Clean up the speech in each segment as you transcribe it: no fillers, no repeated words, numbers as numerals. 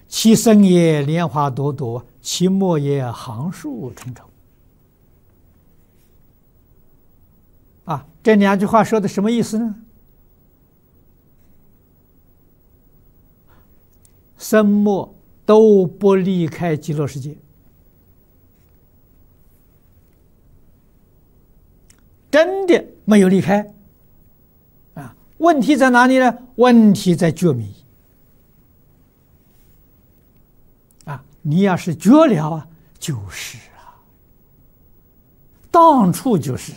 其生也莲花朵朵，其末也行树重重。这两句话说的什么意思呢？生末都不离开极乐世界，真的没有离开。问题在哪里呢？问题在觉迷。你要是觉了就是当处就是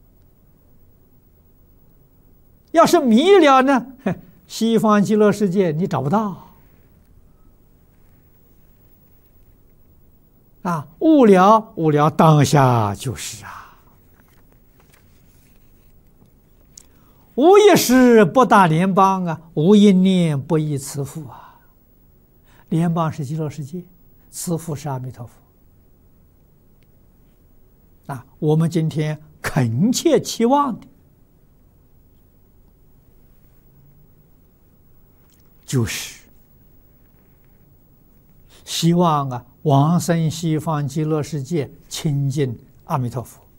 要是迷了呢，西方极乐世界你找不到。悟了当下就是无一时不达联邦无一念不依慈父联邦是极乐世界，慈父是阿弥陀佛。我们今天恳切期望的就是希望往生西方极乐世界，亲近阿弥陀佛。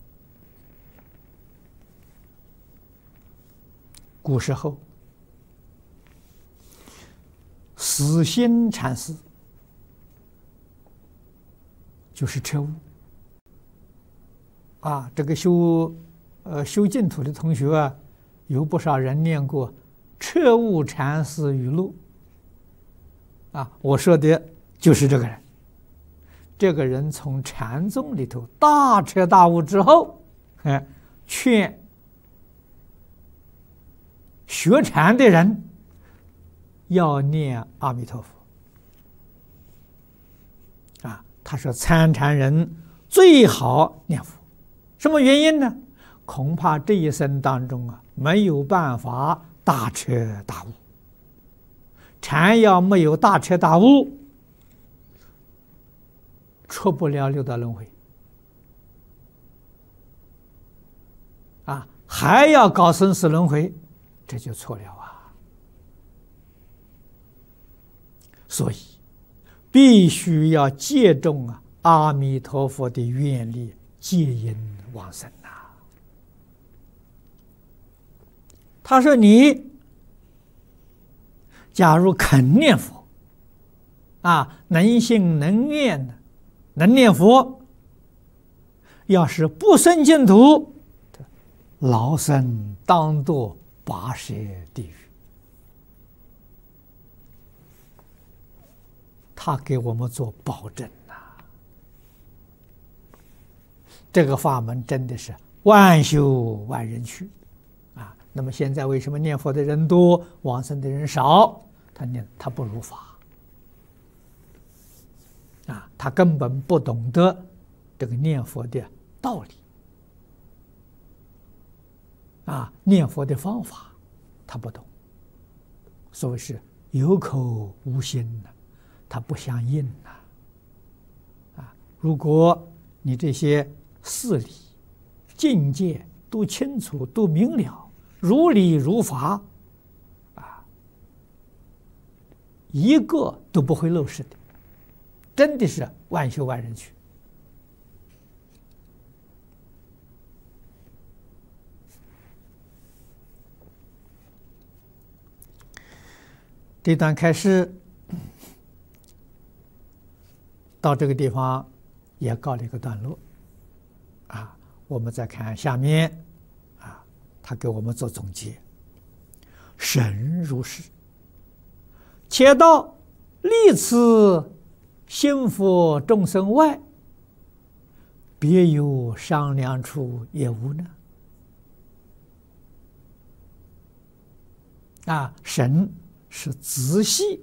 古时候死心禅师就是彻悟这个修净土的同学有不少人念过彻悟禅师语录我说的就是这个人。这个人从禅宗里头大彻大悟之后，劝学禅的人要念阿弥陀佛他说参禅人最好念佛，什么原因呢？恐怕这一生当中没有办法大彻大悟，禅要没有大彻大悟，出不了六道轮回还要搞生死轮回，这就错了所以必须要借重阿弥陀佛的愿力，接引往生他说你假如肯念佛能信能愿的，能念佛，要是不生净土，劳生当堕拔舌地狱。他给我们做保证这个法门真的是万修万人去那么现在为什么念佛的人多，往生的人少？他不如法他根本不懂得这个念佛的道理念佛的方法他不懂，所谓是有口无心他不相应如果你这些事理境界都清楚都明了，如理如法一个都不会漏失的，真的是万修万人去。这段开示到这个地方也告了一个段落我们再看下面他给我们做总结。神如是，且道历此心佛众生外，别有商量处也无呢？神是仔细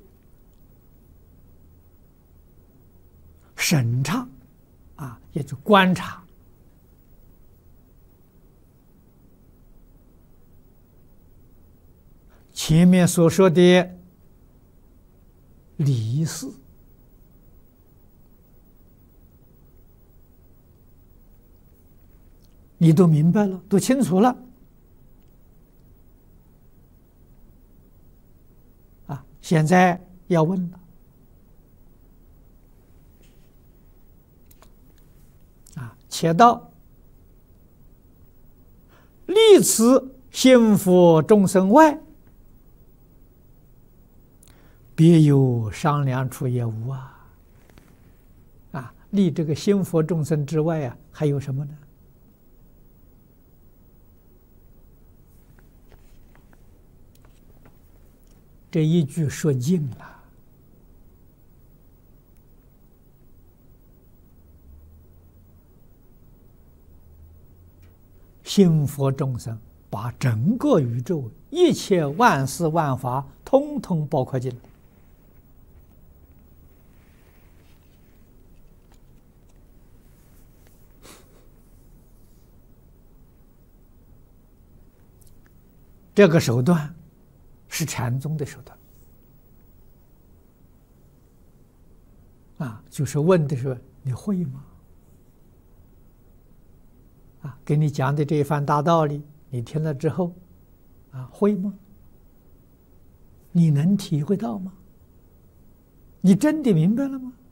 审查也就观察前面所说的理事，你都明白了，都清楚了现在要问了， 且道立此心佛众生外，别有商量处也无啊！啊，立这个心佛众生之外啊，还有什么呢？这一句说尽了。心佛众生把整个宇宙一切万事万法通通包括进来。这个手段是禅宗的手段啊，就是问的是你会吗？啊，给你讲的这一番大道理，你听了之后，啊，会吗？你能体会到吗？你真的明白了吗？